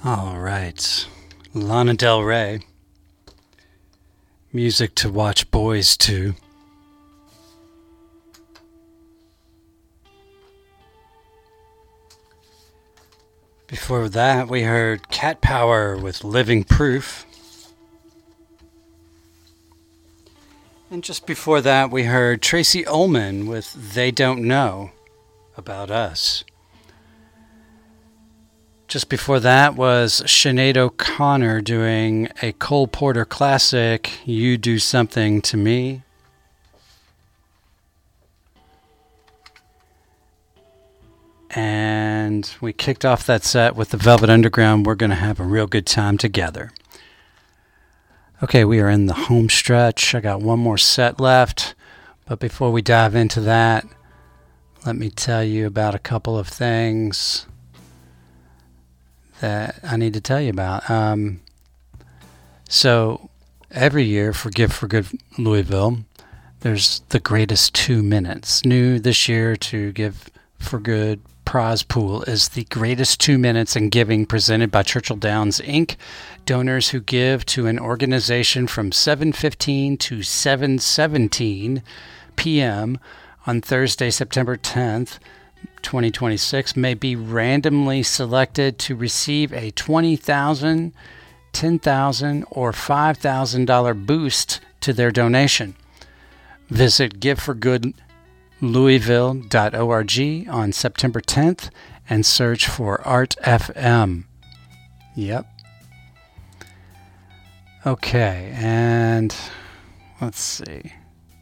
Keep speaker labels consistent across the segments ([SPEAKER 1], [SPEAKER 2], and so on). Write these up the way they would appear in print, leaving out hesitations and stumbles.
[SPEAKER 1] All right. Lana Del Rey. Music to watch boys to. Before that, we heard Cat Power with Living Proof. And just before that, we heard Tracy Ullman with They Don't Know About Us. Just before that was Sinead O'Connor doing a Cole Porter classic, You Do Something to Me. And we kicked off that set with the Velvet Underground, We're Gonna Have a Real Good Time Together. Okay, we are in the home stretch. I got one more set left. But before we dive into that, let me tell you about a couple of things that I need to tell you about. So every year for Give for Good Louisville, there's the greatest 2 minutes. New this year to Give for Good prize pool is the greatest 2 minutes in giving presented by Churchill Downs Inc. Donors who give to an organization from 7:15 to 7:17 p.m. on Thursday, September 10th, 2026 may be randomly selected to receive a $20,000, $10,000, or $5,000 boost to their donation. Visit giveforgoodlouisville.org on September 10th and search for Art FM. Yep. Okay, and let's see.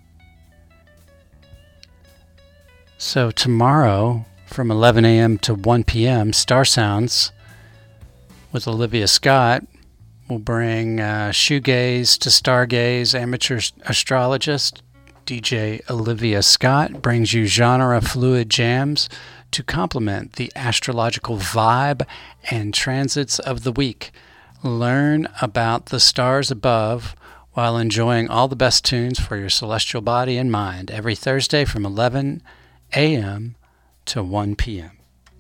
[SPEAKER 1] So tomorrow, from 11 a.m. to 1 p.m., Star Sounds with Olivia Scott will bring shoegaze to stargaze. Amateur astrologist DJ Olivia Scott brings you genre-fluid jams to complement the astrological vibe and transits of the week. Learn about the stars above while enjoying all the best tunes for your celestial body and mind every Thursday from 11 a.m. to 1 p.m.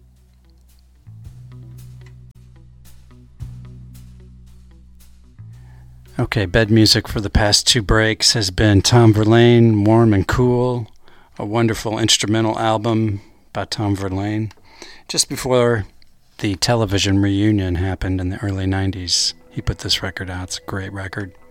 [SPEAKER 1] Okay, bed music for the past two breaks has been Tom Verlaine, Warm and Cool, a wonderful instrumental album by Tom Verlaine. Just before the television reunion happened in the early 90s, he put this record out. It's a great record.